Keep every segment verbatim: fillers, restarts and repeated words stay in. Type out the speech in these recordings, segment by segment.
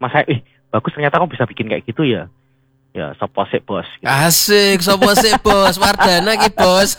Mas saya, ih bagus ternyata kamu bisa bikin kayak gitu ya. Ya, sopo sih bos. Gitu. Asik, sopo sih bos, Wardana ki bos.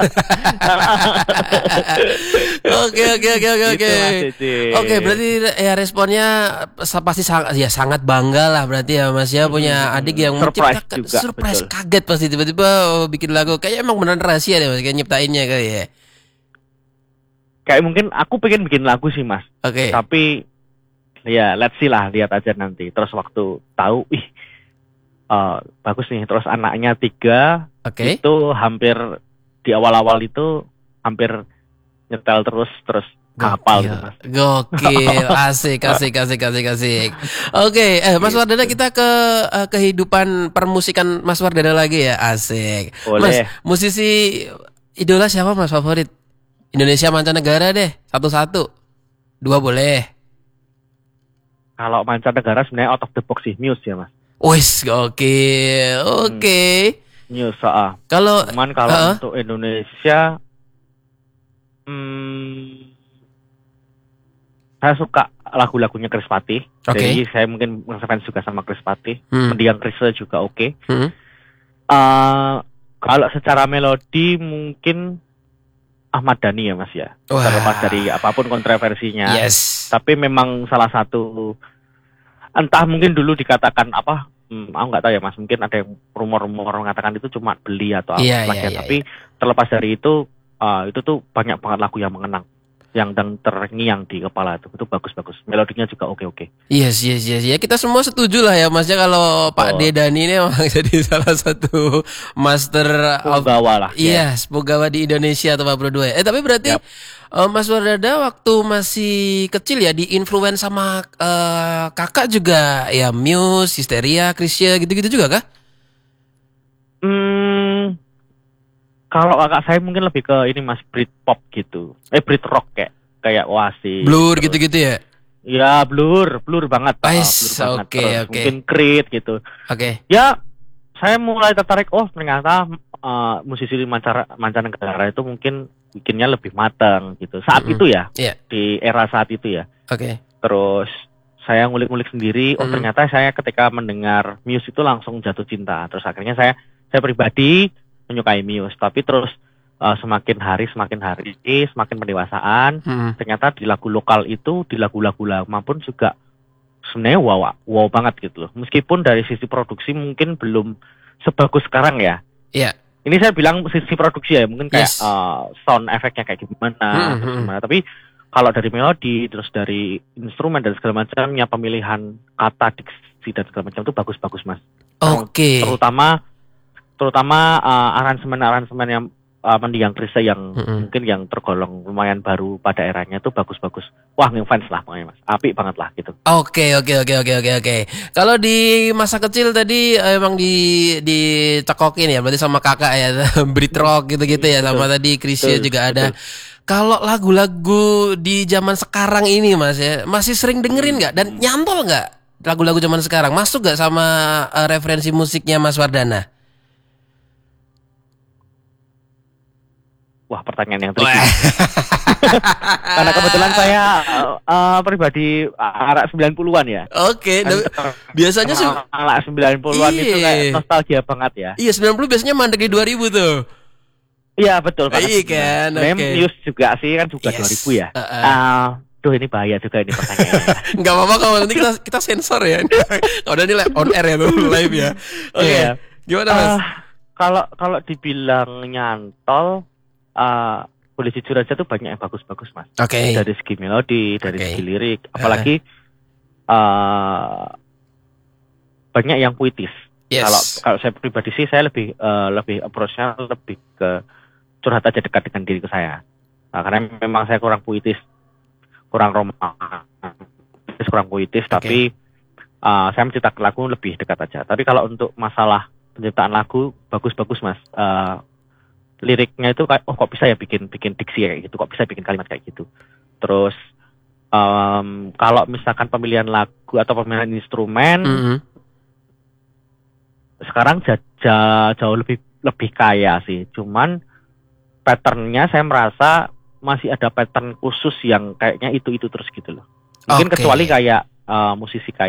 Oke oke oke oke oke. Oke, berarti ya responnya pasti sangat ya sangat bangga lah berarti ya Mas ya punya Hmm, adik yang surprise menciptakan juga, surprise betul. kaget pasti tiba-tiba oh, bikin lagu kayak emang beneran rahasia deh Mas kayak nyiptainnya kali ya. Kayak mungkin aku pengen bikin lagu sih Mas. Oke. Tapi ya let's see lah, lihat aja nanti. Terus waktu tahu, ih uh, bagus nih. Terus anaknya tiga, Oke. itu hampir di awal-awal itu hampir nyetel terus terus hafal gitu Mas. Gokil, asik, asik, asik, asik, asik. Oke, eh Mas Wardana kita ke uh, kehidupan permusikan Mas Wardana lagi ya, asik. Mas, Boleh. musisi idola siapa Mas favorit? Indonesia mancanegara deh, satu-satu. Dua boleh. Kalau mancanegara sebenarnya out of the box sih, Muse ya Mas. Wis, gokil. Oke. Okay. Hmm. Muse, ah. Kalau cuman kalau uh, untuk Indonesia, hmm, saya suka lagu-lagunya Chris Patih. Okay. Jadi saya mungkin ngefans juga sama Chris Patih. Hmm. Mendiang Chrisye juga oke. Okay. Hmm. Uh, kalau secara melodi mungkin Ahmad Dhani ya Mas ya. Wah. Terlepas dari apapun kontroversinya. Yes. Tapi memang salah satu, entah mungkin dulu dikatakan apa, hmm, aku nggak tahu ya Mas. Mungkin ada yang rumor-rumor mengatakan itu cuma beli atau apa. Yeah, yeah, yeah, yeah, Tapi yeah. terlepas dari itu, uh, itu tuh banyak banget lagu yang mengenang, yang dan terngiang di kepala itu. Itu bagus-bagus. Melodinya juga oke-oke. Yes, yes, yes. Ya kita semua setuju lah ya Mas ya kalau Pak Oh. Dedani ini memang jadi salah satu master Punggawa lah. Iya, yes, punggawa di Indonesia atau Pak Bro dua. Eh tapi berarti Yep. uh, Mas Wardana waktu masih kecil ya di-influence sama uh, kakak juga ya Muse, Hysteria, Chrisye gitu-gitu juga kah? Hmm, kalau kakak saya mungkin lebih ke ini Mas, Britpop gitu. Eh Britrock kayak kayak Oasis. Blur terus, gitu-gitu ya? Ya Blur, Blur banget. Ais, uh, Blur banget. oke, Terus oke. mungkin Creed gitu. Oke. Okay. Ya, saya mulai tertarik. Oh, ternyata uh, musisi mancara, mancanegara itu mungkin bikinnya lebih matang gitu. Saat Mm-hmm. itu ya, yeah. di era saat itu ya. Oke. Okay. Terus saya ngulik-ngulik sendiri. Oh, mm-hmm. ternyata saya ketika mendengar Muse itu langsung jatuh cinta. Terus akhirnya saya, saya pribadi menyukai Muse. Tapi terus uh, semakin hari, semakin hari, semakin pendewasaan. Mm-hmm. Ternyata di lagu lokal itu, di lagu-lagu lama pun juga sebenarnya wow, wow banget gitu loh. Meskipun dari sisi produksi mungkin belum sebagus sekarang ya. Iya. Yeah. Ini saya bilang sisi produksi ya, mungkin kayak Yes. uh, sound efeknya kayak gimana, mm-hmm. terus gimana. Tapi kalau dari melodi, terus dari instrumen dan segala macamnya, pemilihan kata, diksi dan segala macam itu bagus-bagus Mas. Oke. Okay. Terutama, terutama uh, aransemen-aransemen yang uh, mendiang Chrisye yang mm-hmm. mungkin yang tergolong lumayan baru pada eranya itu bagus-bagus. Wah, ngefans lah pokoknya Mas. Apik banget lah gitu. Oke, oke, oke, oke, oke, oke. Kalau di masa kecil tadi emang di dicekokin ya, berarti sama kakak ya, Britrock gitu-gitu ya, sama tadi Chrisye juga ada. Kalau lagu-lagu di zaman sekarang ini Mas ya, masih sering dengerin nggak dan nyantol nggak lagu-lagu zaman sekarang? Masuk nggak sama uh, referensi musiknya Mas Wardana? Wah, pertanyaan yang tricky. Karena kebetulan saya uh, uh, pribadi anak sembilan puluhan ya. Oke, okay, biasanya sih anak sembilan puluhan itu kayak nostalgia banget ya. Iya, sembilan puluh biasanya mandek di dua ribu tuh. Iya, betul banget. Iya kan, oke. Okay. Muse juga sih kan juga yes. dua ribu ya. Uh, uh. Uh, duh ini bahaya juga ini pertanyaannya. Enggak apa-apa kalau nanti kita kita sensor ya. Udah ini on air ya tuh, live ya. Oke. Okay. Yeah. Gimana Mas? Uh, kalau kalau dibilang nyantol Uh, boleh jujur aja tuh banyak yang bagus-bagus Mas. Oke. Okay. Dari segi melodi, dari okay. segi lirik, apalagi uh. Uh, banyak yang puitis. Yes. Kalau kalau saya pribadi sih saya lebih uh, lebih approach-nya lebih ke curhat aja dekat dengan diriku saya. Nah, karena memang saya kurang puitis, kurang romantis, kurang puitis, okay. tapi uh, saya menciptakan lagu lebih dekat aja. Tapi kalau untuk masalah penciptaan lagu bagus-bagus Mas. Uh, liriknya itu kayak oh kok bisa ya bikin bikin diksi kayak gitu, kok bisa bikin kalimat kayak gitu. Terus um, kalau misalkan pemilihan lagu atau pemilihan instrumen mm-hmm. sekarang jauh, jauh lebih lebih kaya sih. Cuman patternnya saya merasa masih ada pattern khusus yang kayaknya itu itu terus gitu loh. Mungkin okay. kecuali kayak uh, musisi kayak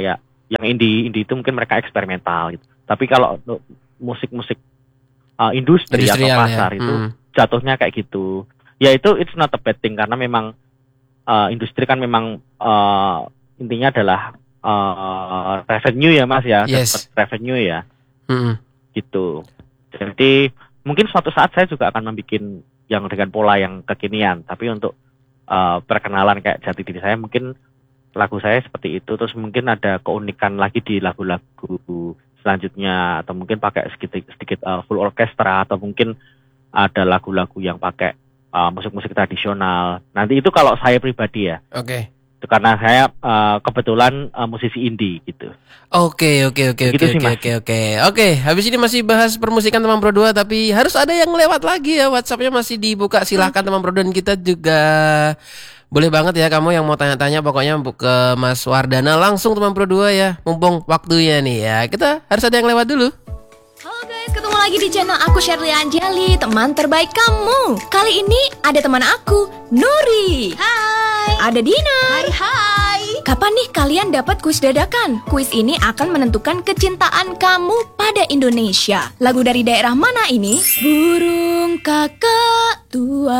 yang indie indie itu mungkin mereka eksperimental gitu. Tapi kalau untuk musik-musik uh, industri atau pasar ya. itu hmm. jatuhnya kayak gitu. Ya itu it's not a bad thing karena memang uh, industri kan memang uh, intinya adalah uh, revenue ya Mas ya, yes. dapat revenue ya. Hmm. Gitu. Jadi mungkin suatu saat saya juga akan membuat yang dengan pola yang kekinian, tapi untuk uh, perkenalan kayak jati diri saya mungkin lagu saya seperti itu, terus mungkin ada keunikan lagi di lagu-lagu selanjutnya atau mungkin pakai sedikit sedikit uh, full orkestra atau mungkin ada lagu-lagu yang pakai uh, musik-musik tradisional. Nanti itu kalau saya pribadi ya. Oke. Okay. Karena saya uh, kebetulan uh, musisi indie gitu. Oke oke oke oke oke oke oke. Oke, habis ini masih bahas permusikan teman Pro dua tapi harus ada yang lewat lagi ya. WhatsApp-nya masih dibuka, silahkan teman Pro dua, dan kita juga boleh banget ya kamu yang mau tanya-tanya pokoknya ke Mas Wardana langsung teman Pro dua ya. Mumpung waktunya nih ya. Kita harus ada yang lewat dulu. Halo guys, ketemu lagi di channel aku Shirley Anjali, teman terbaik kamu. Kali ini ada teman aku, Nuri. Hai. Ada Dina. Hai hai. Kapan nih kalian dapat kuis dadakan? Kuis ini akan menentukan kecintaan kamu pada Indonesia. Lagu dari daerah mana ini? Burung kakak tua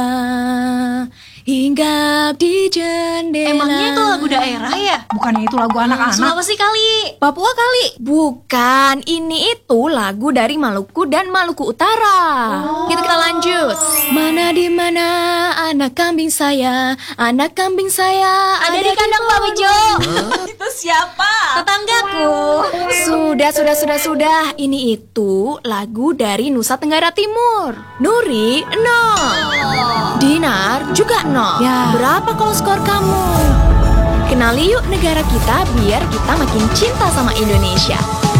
hinggap di jendela. Emangnya itu lagu daerah ya? Bukannya itu lagu anak-anak? Sulawesi kali. Papua kali? Bukan, ini itu lagu dari Maluku dan Maluku Utara. Oh. Kita kita lanjut. Mana di mana anak kambing saya? Anak kambing saya ada, ada di kandang Pak Bejo. Itu siapa? Tetanggaku. Sudah, sudah, sudah, sudah. Ini itu lagu dari Nusa Tenggara Timur. Nuri, nol. Dinar juga nol. Ya. Berapa kalau skor kamu? Kenali yuk negara kita biar kita makin cinta sama Indonesia.